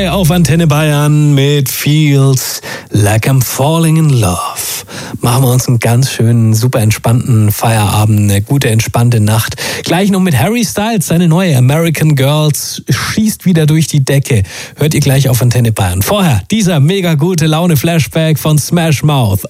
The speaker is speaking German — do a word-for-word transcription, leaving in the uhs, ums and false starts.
Auf Antenne Bayern mit Feels Like I'm Falling in Love. Machen wir uns einen ganz schönen, super entspannten Feierabend, eine gute, entspannte Nacht. Gleich noch mit Harry Styles, seine neue American Girls schießt wieder durch die Decke. Hört ihr gleich auf Antenne Bayern. Vorher dieser mega gute Laune-Flashback von Smash Mouth.